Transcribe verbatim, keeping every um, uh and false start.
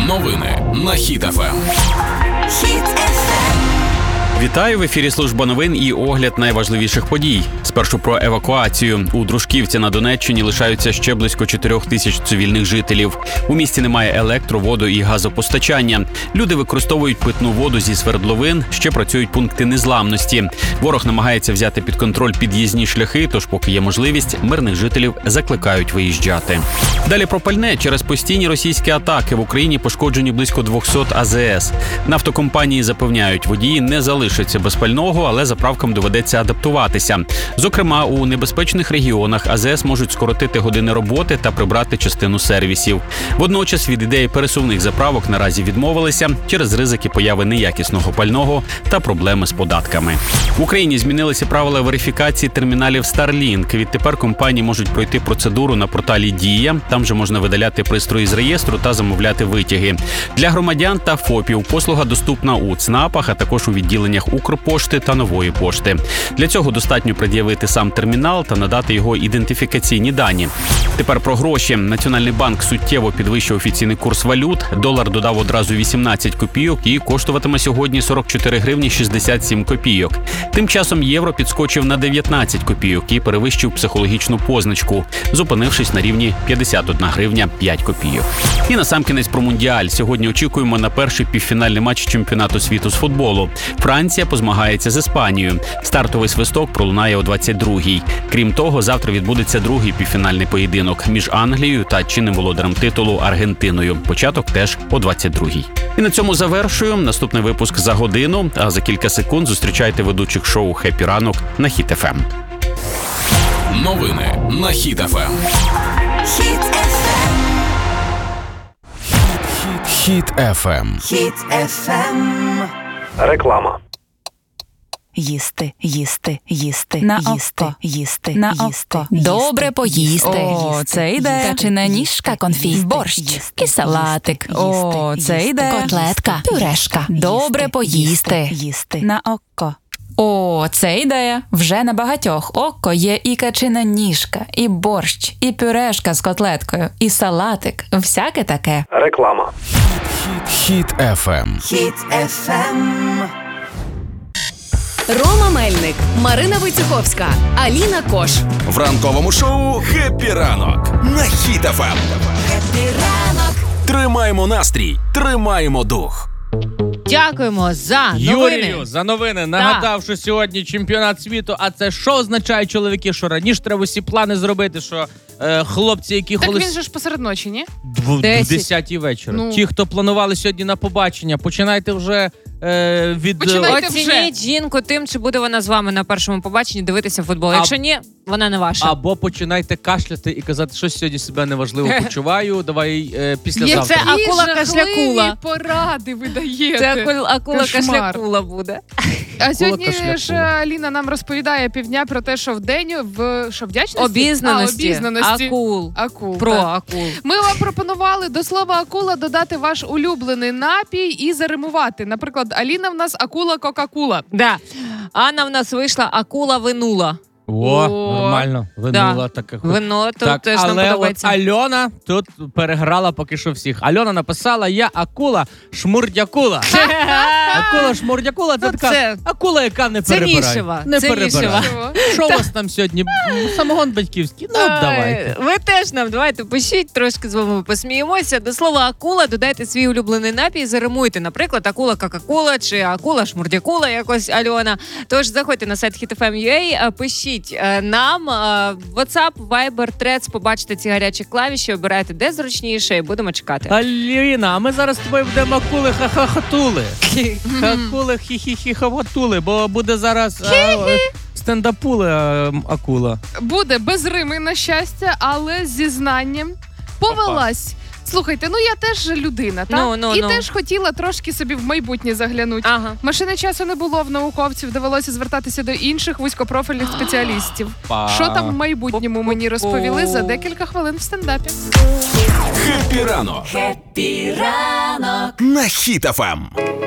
Новини на Хіт еф ем. Хіт еф ем. Вітаю, в ефірі служба новин і огляд найважливіших подій. Спершу про евакуацію. У Дружківці на Донеччині лишаються ще близько чотирьох тисяч цивільних жителів. У місті немає електро, воду і газопостачання. Люди використовують питну воду зі свердловин, ще працюють пункти незламності. Ворог намагається взяти під контроль під'їзні шляхи, тож поки є можливість, мирних жителів закликають виїжджати. Далі про пальне. Через постійні російські атаки в Україні пошкоджені близько двісті а зе ес. Нафтокомпанії запевняють, водії не залишаться без пального, але заправкам доведеться адаптуватися. Зокрема, у небезпечних регіонах а зе ес можуть скоротити години роботи та прибрати частину сервісів. Водночас від ідеї пересувних заправок наразі відмовилися через ризики появи неякісного пального та проблеми з податками. В Україні змінилися правила верифікації терміналів Starlink. Відтепер компанії можуть пройти процедуру на порталі «Дія». Там же можна видаляти пристрої з реєстру та замовляти витяги. Для громадян та ФОПів послуга доступна у ЦНАПах, а також у відділеннях Укрпошти та Нової пошти. Для цього достатньо пред'явити сам термінал та надати його ідентифікаційні дані. Тепер про гроші. Національний банк суттєво підвищив офіційний курс валют. Долар додав одразу вісімнадцять копійок і коштуватиме сьогодні сорок чотири гривні шістдесят сім копійок. Тим часом євро підскочив на дев'ятнадцять копійок і перевищив психологічну позначку, зупинившись на рівні п'ятдесят одна гривня п'ять копійок. І насамкінець про Мундіаль. Сьогодні очікуємо на перший півфінальний матч чемпіонату світу з футболу. Франція позмагається з Іспанією. Стартовий свисток пролунає о двадцять другій. Крім того, завтра відбудеться другий півфінальний поєдинок між Англією та чинним володарем титулу Аргентиною. Початок теж о двадцять другій. І на цьому завершую. Наступний випуск за годину, а за кілька секунд зустрічайте ведучих шоу «Хеппі ранок» на Хіт еф ем. Новини на Хіт еф ем. Хіт еф ем. Хіт еф ем. Хіт еф ем. Реклама. Їсти, їсти, їсти, На їсти, око. їсти, На їсти, око. їсти, Добре поїсти. їсти, О, це йде. Качана ніжка, конфіти, Борщ. їсти, І салатик. їсти, О, їсти, це їсти, йде. котлетка, пюрешка, Добре їсти, поїсти. їсти, їсти. На око. О, це ідея. Вже на багатьох око є і качина ніжка, і борщ, і пюрешка з котлеткою, і салатик. Всяке таке. Реклама. Хіт еф ем. Хіт еф ем. Рома Мельник, Марина Войцеховська, Аліна Кош. В ранковому шоу «Хеппі ранок» на Хіт еф ем. Хеппі ранок. Тримаємо настрій, тримаємо дух. Дякуємо за новини. Юрію, за новини. Нагадав, що сьогодні чемпіонат світу, а це що означає, чоловіки, що раніше треба всі плани зробити, що е, хлопці, які Так холос... він же ж посеред ночі, ні? Дв... Десять. десятій вечора. Ну. Ті, хто планували сьогодні на побачення, починайте вже е, від... Починайте. вже. Оцініть жінку тим, чи буде вона з вами на першому побаченні дивитися футбол. А- Якщо ні, вона не ваша. Або починайте кашляти і казати, що сьогодні себе неважливо почуваю, давай е, післязавтра. Це акула жахливі кашлякула. поради ви даєте. Це акула, акула Кошмар. кашлякула буде. А сьогодні кашлякула. ж Аліна нам розповідає півдня про те, що в день в що вдячності? Обізнаності. А, обізнаності. Акул. Акул. Про так. акул. Ми вам пропонували до слова акула додати ваш улюблений напій і заримувати. Наприклад, Аліна в нас акула Кока-Кула. Да. Анна в нас вийшла акула винула. О, О. нормально. Винула таке. Вино тут Так, теж нам але от подобається. Альона тут переграла поки що всіх. Альона написала: я акула шмурдякула. Акула шмурдякула, це Ну, така це- акула, яка не це перебирає. нішева, Не це перебирає. нішева. Що у вас там сьогодні? Самогон батьківський? Ну, Ай, давайте. Ви теж нам давайте пишіть, трошки з вами посміємося. До слова акула додайте свій улюблений напій, заримуйте. Наприклад, акула Кока-Кола чи акула Шмурдякула, якось Альона. Тож заходьте на сайт хіт еф ем точка ю а, пишіть е, нам е, WhatsApp, Viber, Threads, побачите ці гарячі клавіші, обирайте де зручніше і будемо чекати. Аліна, а ми зараз з тобою будемо акули ха-ха-хатули. Акули хі-хі-хі-хаватули, бо буде зараз е, стендапули е, акула. Буде без рими, на щастя, але з зізнанням. Повелась. Слухайте, ну я теж людина, так? Ну, ну, і ну. теж хотіла трошки собі в майбутнє заглянути. Ага. Машини часу не було в науковців, довелося звертатися до інших вузькопрофільних спеціалістів. Па. Що там в майбутньому мені розповіли за декілька хвилин в стендапі. Хеппі ранок Хеппі ранок. на Хіт еф ем.